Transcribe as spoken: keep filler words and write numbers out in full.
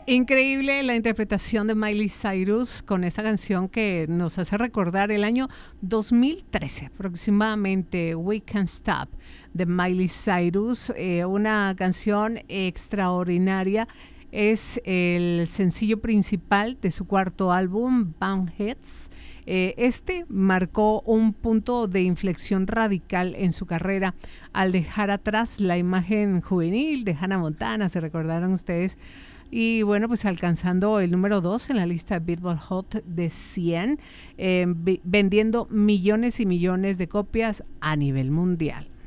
Increíble la interpretación de Miley Cyrus con esta canción que nos hace recordar el año dos mil trece aproximadamente, We Can't Stop de Miley Cyrus, eh, una canción extraordinaria. Es el sencillo principal de su cuarto álbum, Boneheads. Eh, este marcó un punto de inflexión radical en su carrera al dejar atrás la imagen juvenil de Hannah Montana, se recordaron ustedes. Y bueno, pues alcanzando el número dos en la lista Billboard Hot de cien, eh, vendiendo millones y millones de copias a nivel mundial.